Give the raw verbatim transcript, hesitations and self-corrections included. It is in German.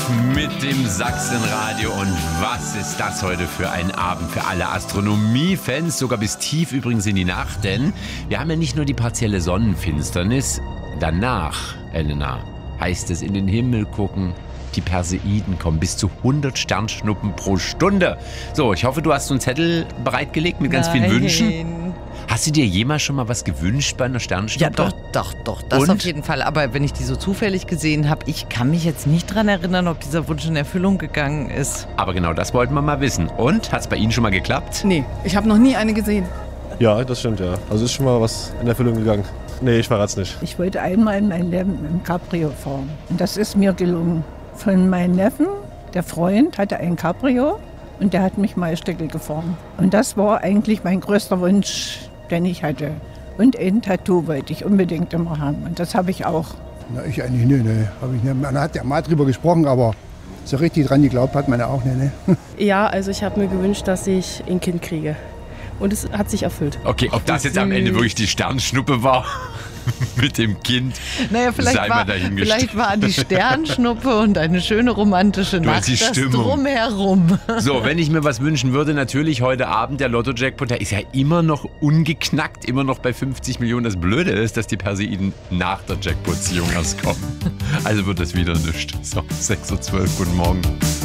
mit dem Sachsenradio. Und was ist das heute für ein Abend für alle Astronomie-Fans, sogar bis tief übrigens in die Nacht, denn wir haben ja nicht nur die partielle Sonnenfinsternis, danach, Elena, heißt es in den Himmel gucken, die Perseiden kommen, bis zu hundert Sternschnuppen pro Stunde. So, ich hoffe, du hast so einen Zettel bereitgelegt mit ganz Nein. vielen Wünschen. Hast du dir jemals schon mal was gewünscht bei einer Sternschnuppe? Ja, doch, doch, doch, das Und? auf jeden Fall. Aber wenn ich die so zufällig gesehen habe, ich kann mich jetzt nicht dran erinnern, ob dieser Wunsch in Erfüllung gegangen ist. Aber genau das wollten wir mal wissen. Und, hat es bei Ihnen schon mal geklappt? Nee, ich habe noch nie eine gesehen. Ja, das stimmt, ja. Also ist schon mal was in Erfüllung gegangen. Nee, ich verrat's nicht. Ich wollte einmal in meinem Leben im Cabrio fahren. Und das ist mir gelungen. Von meinem Neffen, der Freund, hatte ein Cabrio und der hat mich Maistöckel gefahren. Und das war eigentlich mein größter Wunsch, den ich hatte. Und ein Tattoo wollte ich unbedingt immer haben. Und das habe ich auch. Na, ich eigentlich nicht, ne. Hab ich nicht. Man hat ja mal drüber gesprochen, aber so richtig dran geglaubt hat man ja auch nicht, ne. Ja, also ich habe mir gewünscht, dass ich ein Kind kriege. Und es hat sich erfüllt. Okay, ob das jetzt am Ende wirklich die Sternschnuppe war mit dem Kind, Naja, vielleicht, sei mal war, dahingestellt. vielleicht war die Sternschnuppe und eine schöne romantische Du hast Nacht die das Stimmung. Drumherum. So, wenn ich mir was wünschen würde, natürlich heute Abend der Lotto-Jackpot, der ist ja immer noch ungeknackt, immer noch bei fünfzig Millionen. Das Blöde ist, dass die Perseiden nach der Jackpot-Ziehung erst kommen. Also wird das wieder nichts. So, sechs Uhr zwölf, guten Morgen.